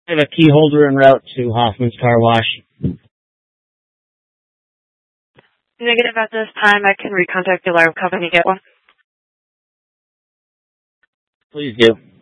I have a key holder en route to Hoffman's Car Wash. Negative at this time. I can recontact the alarm company to get one. Please do.